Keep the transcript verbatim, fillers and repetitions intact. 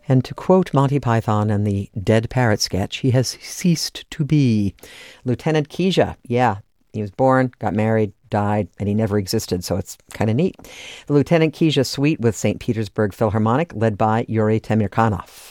And to quote Monty Python and the Dead Parrot sketch, he has ceased to be. Lieutenant Keisha, yeah, he was born, got married, died, and he never existed, so it's kind of neat. The Lieutenant Keisha Suite with Saint Petersburg Philharmonic, led by Yuri Temirkanov.